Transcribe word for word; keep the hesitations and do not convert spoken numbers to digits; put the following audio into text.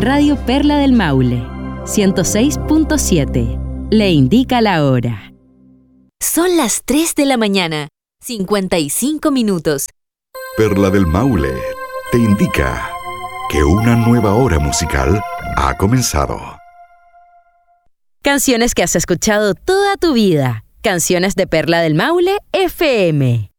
Radio Perla del Maule, ciento seis punto siete. Le indica la hora. Son las tres de la mañana, cincuenta y cinco minutos. Perla del Maule te indica que una nueva hora musical ha comenzado. Canciones que has escuchado toda tu vida. Canciones de Perla del Maule F M.